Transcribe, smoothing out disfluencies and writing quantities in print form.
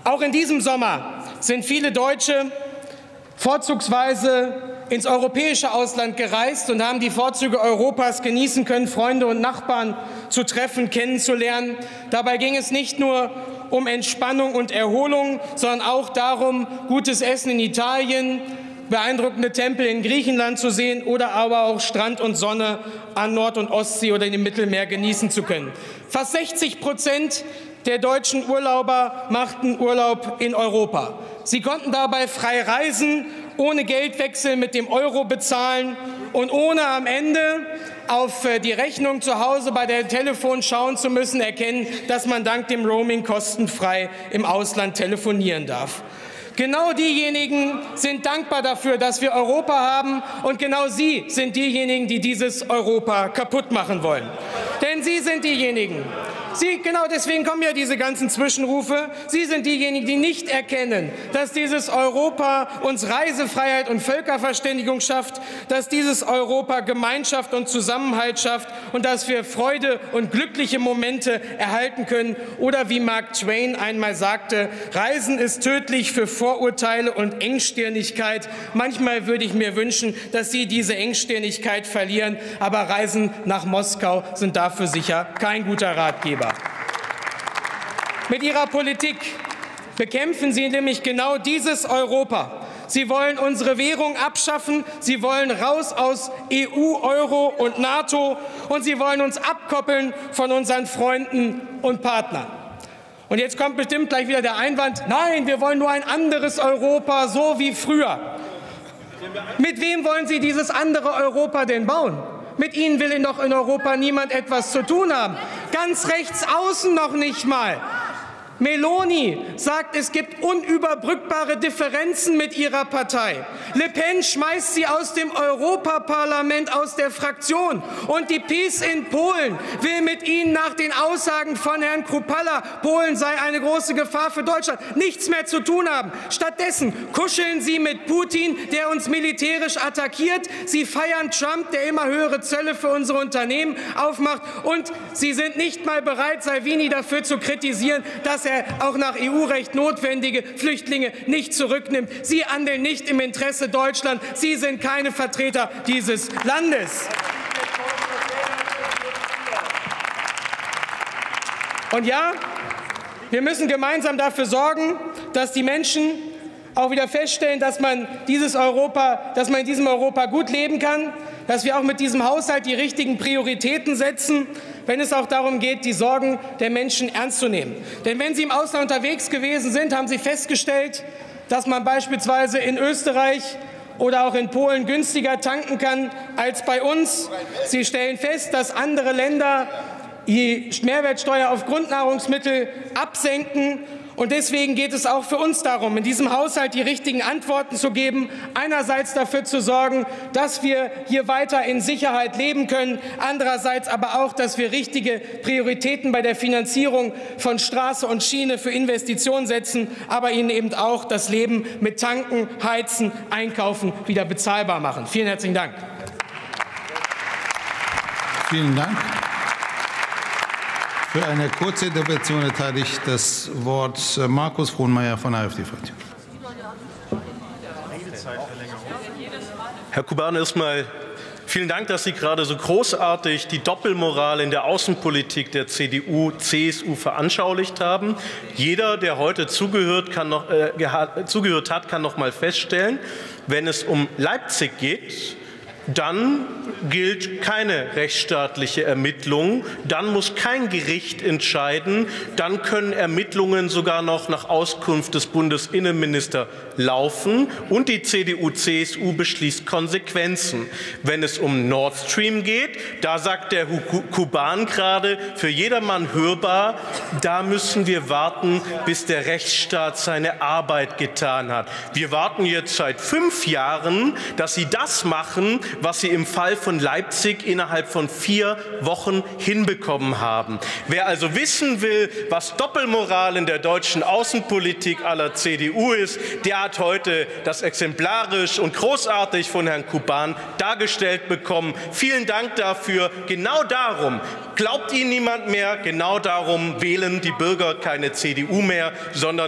Auch in diesem Sommer sind viele Deutsche vorzugsweise ins europäische Ausland gereist und haben die Vorzüge Europas genießen können, Freunde und Nachbarn zu treffen, kennenzulernen. Dabei ging es nicht nur um Entspannung und Erholung, sondern auch darum, gutes Essen in Italien, beeindruckende Tempel in Griechenland zu sehen oder aber auch Strand und Sonne an Nord- und Ostsee oder im Mittelmeer genießen zu können. Fast 60% der deutschen Urlauber machten Urlaub in Europa. Sie konnten dabei frei reisen, ohne Geldwechsel mit dem Euro bezahlen und ohne am Ende auf die Rechnung zu Hause bei der Telefon schauen zu müssen, erkennen, dass man dank dem Roaming kostenfrei im Ausland telefonieren darf. Genau diejenigen sind dankbar dafür, dass wir Europa haben, und genau sie sind diejenigen, die dieses Europa kaputt machen wollen. Denn sie sind diejenigen, genau deswegen kommen ja diese ganzen Zwischenrufe, sie sind diejenigen, die nicht erkennen, dass dieses Europa uns Reisefreiheit und Völkerverständigung schafft, dass dieses Europa Gemeinschaft und Zusammenhalt schafft und dass wir Freude und glückliche Momente erhalten können. Oder wie Mark Twain einmal sagte, Reisen ist tödlich für Vorurteile und Engstirnigkeit. Manchmal würde ich mir wünschen, dass Sie diese Engstirnigkeit verlieren, aber Reisen nach Moskau sind dafür sicher kein guter Ratgeber. Mit Ihrer Politik bekämpfen Sie nämlich genau dieses Europa. Sie wollen unsere Währung abschaffen, Sie wollen raus aus EU, Euro und NATO, und Sie wollen uns abkoppeln von unseren Freunden und Partnern. Und jetzt kommt bestimmt gleich wieder der Einwand, nein, wir wollen nur ein anderes Europa, so wie früher. Mit wem wollen Sie dieses andere Europa denn bauen? Mit Ihnen will doch in Europa niemand etwas zu tun haben. Ganz rechts außen noch nicht mal. Meloni sagt, es gibt unüberbrückbare Differenzen mit ihrer Partei. Le Pen schmeißt sie aus dem Europaparlament, aus der Fraktion. Und die PiS in Polen will mit ihnen nach den Aussagen von Herrn Kruppalla, Polen sei eine große Gefahr für Deutschland, nichts mehr zu tun haben. Stattdessen kuscheln sie mit Putin, der uns militärisch attackiert. Sie feiern Trump, der immer höhere Zölle für unsere Unternehmen aufmacht. Und sie sind nicht mal bereit, Salvini dafür zu kritisieren, dass er auch nach EU-Recht notwendige Flüchtlinge nicht zurücknimmt. Sie handeln nicht im Interesse Deutschlands. Sie sind keine Vertreter dieses Landes. Und ja, wir müssen gemeinsam dafür sorgen, dass die Menschen auch wieder feststellen, dass man in diesem Europa gut leben kann, dass wir auch mit diesem Haushalt die richtigen Prioritäten setzen, wenn es auch darum geht, die Sorgen der Menschen ernst zu nehmen. Denn wenn Sie im Ausland unterwegs gewesen sind, haben Sie festgestellt, dass man beispielsweise in Österreich oder auch in Polen günstiger tanken kann als bei uns. Sie stellen fest, dass andere Länder die Mehrwertsteuer auf Grundnahrungsmittel absenken. Und deswegen geht es auch für uns darum, in diesem Haushalt die richtigen Antworten zu geben, einerseits dafür zu sorgen, dass wir hier weiter in Sicherheit leben können, andererseits aber auch, dass wir richtige Prioritäten bei der Finanzierung von Straße und Schiene für Investitionen setzen, aber ihnen eben auch das Leben mit Tanken, Heizen, Einkaufen wieder bezahlbar machen. Vielen herzlichen Dank. Vielen Dank. Für eine kurze Intervention erteile ich das Wort Markus Frohnmayer von der AfD-Fraktion. Herr Kuban, erstmal vielen Dank, dass Sie gerade so großartig die Doppelmoral in der Außenpolitik der CDU, CSU veranschaulicht haben. Jeder, der heute zugehört hat, kann noch mal feststellen, wenn es um Leipzig geht, dann gilt keine rechtsstaatliche Ermittlung, dann muss kein Gericht entscheiden, dann können Ermittlungen sogar noch nach Auskunft des Bundesinnenministers laufen und die CDU-CSU beschließt Konsequenzen. Wenn es um Nord Stream geht, da sagt der Kuban gerade für jedermann hörbar, da müssen wir warten, bis der Rechtsstaat seine Arbeit getan hat. Wir warten jetzt seit 5 Jahren, dass Sie das machen, was Sie im Fall von Leipzig innerhalb von 4 Wochen hinbekommen haben. Wer also wissen will, was Doppelmoral in der deutschen Außenpolitik aller CDU ist, der hat heute das exemplarisch und großartig von Herrn Kuban dargestellt bekommen. Vielen Dank dafür. Genau darum glaubt Ihnen niemand mehr. Genau darum wählen die Bürger keine CDU mehr, sondern